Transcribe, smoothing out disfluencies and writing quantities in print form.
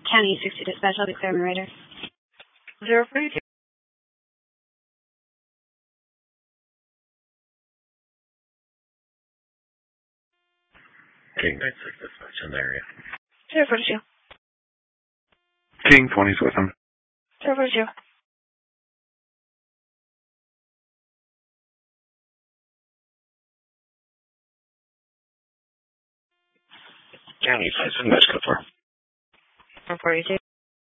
County 60 dispatch, I'll be clearing the radar. 042. King 96 dispatch in the area. 042. King 20's with him. 042. County 5 dispatch, go for. 142.